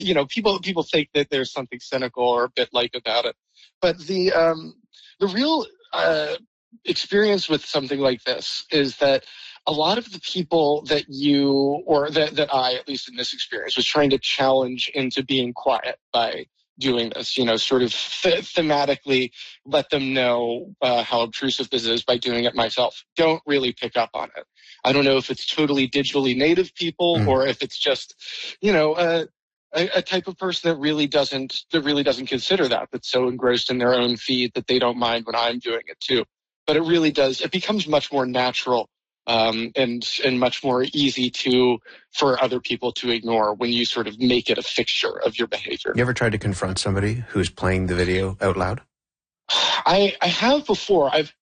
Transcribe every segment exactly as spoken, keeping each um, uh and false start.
you know, people people think that there's something cynical or a bit like about it. But the um, the real uh, experience with something like this is that a lot of the people that you, or that, that I, at least in this experience, was trying to challenge into being quiet by doing this, you know, sort of th- thematically let them know uh, how obtrusive this is by doing it myself, don't really pick up on it. I don't know if it's totally digitally native people mm. or if it's just, you know, uh, a, a type of person that really doesn't, that really doesn't consider that, that's so engrossed in their own feed that they don't mind when I'm doing it too. But it really does, it becomes much more natural Um, and and much more easy to for other people to ignore when you sort of make it a fixture of your behavior. You ever tried to confront somebody who's playing the video out loud? I, I have before. I've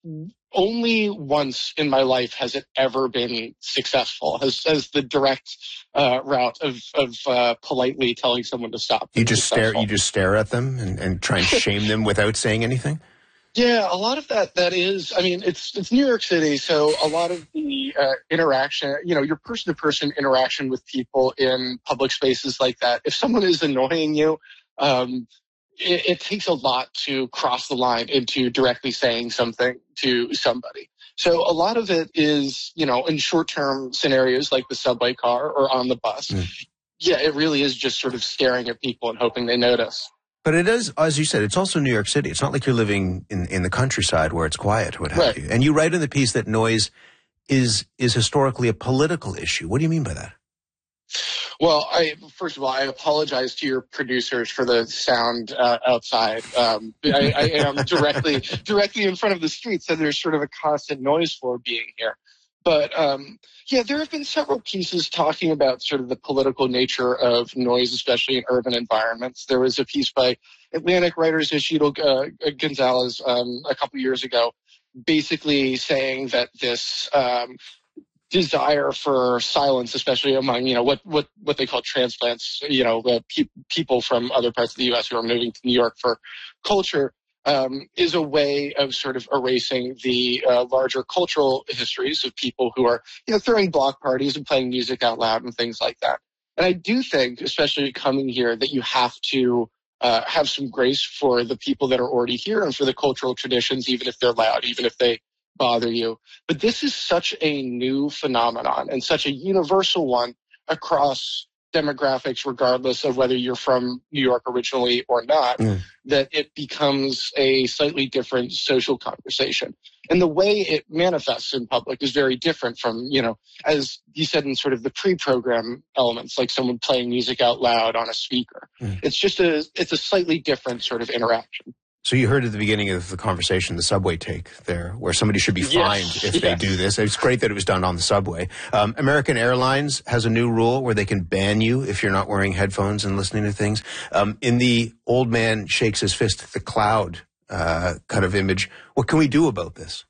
only once in my life has it ever been successful as as the direct uh, route of of uh, politely telling someone to stop. You just stare. You just stare at them and, and try and shame them without saying anything. Yeah, a lot of that, that is, I mean, it's it's New York City, so a lot of the uh, interaction, you know, your person-to-person interaction with people in public spaces like that, if someone is annoying you, um, it, it takes a lot to cross the line into directly saying something to somebody. So a lot of it is, you know, in short-term scenarios like the subway car or on the bus, mm. yeah, it really is just sort of staring at people and hoping they notice. But it is, as you said, it's also New York City. It's not like you're living in, in the countryside where it's quiet, what have right. you. And you write in the piece that noise is is historically a political issue. What do you mean by that? Well, I first of all, I apologize to your producers for the sound uh, outside. Um, I, I am directly directly in front of the street, so there's sort of a constant noise floor being here. But, um, yeah, there have been several pieces talking about sort of the political nature of noise, especially in urban environments. There was a piece by Atlantic writers Isidro uh, Gonzalez um, a couple years ago, basically saying that this um, desire for silence, especially among, you know, what, what, what they call transplants, you know, uh, pe- people from other parts of the U S who are moving to New York for culture, Um, is a way of sort of erasing the uh, larger cultural histories of people who are, you know, throwing block parties and playing music out loud and things like that. And I do think, especially coming here, that you have to uh, have some grace for the people that are already here and for the cultural traditions, even if they're loud, even if they bother you. But this is such a new phenomenon and such a universal one across demographics, regardless of whether you're from New York originally or not, mm. that it becomes a slightly different social conversation. And the way it manifests in public is very different from, you know, as you said, in sort of the pre-program elements, like someone playing music out loud on a speaker. Mm. It's just a, it's a slightly different sort of interaction. So you heard at the beginning of the conversation the subway take there, where somebody should be fined yes, if yes. they do this. It's great that it was done on the subway. Um, American Airlines has a new rule where they can ban you if you're not wearing headphones and listening to things. Um, in the old man shakes his fist at the cloud uh, kind of image, what can we do about this?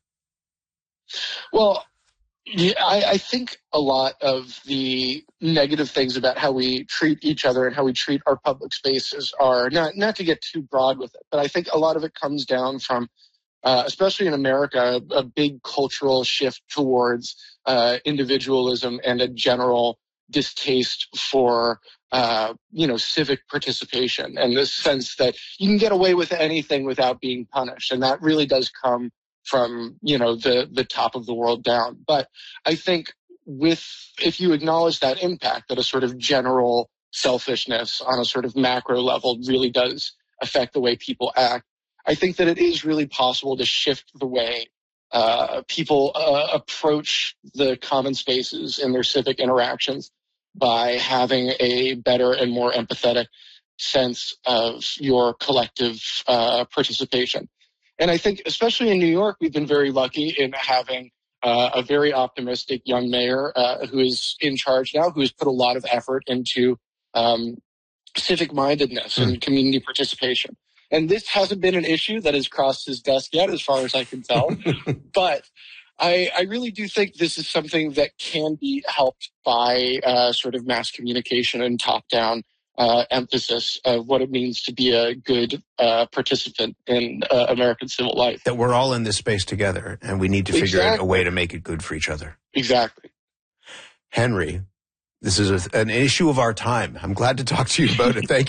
Well, yeah, I, I think a lot of the negative things about how we treat each other and how we treat our public spaces are not, not to get too broad with it, but I think a lot of it comes down from, uh, especially in America, a, a big cultural shift towards uh, individualism and a general distaste for, uh, you know, civic participation and the sense that you can get away with anything without being punished. And that really does come from, you know, the, the top of the world down. But I think with, if you acknowledge that impact, that a sort of general selfishness on a sort of macro level really does affect the way people act, I think that it is really possible to shift the way uh, people uh, approach the common spaces in their civic interactions by having a better and more empathetic sense of your collective uh, participation. And I think, especially in New York, we've been very lucky in having uh, a very optimistic young mayor uh, who is in charge now, who has put a lot of effort into um, civic mindedness mm. and community participation. And this hasn't been an issue that has crossed his desk yet, as far as I can tell. But I, I really do think this is something that can be helped by uh, sort of mass communication and top-down Uh, emphasis of what it means to be a good uh, participant in uh, American civil life. That we're all in this space together, and we need to figure exactly. out a way to make it good for each other. Exactly. Henry, This is a, an issue of our time. I'm glad to talk to you about it. Thank you.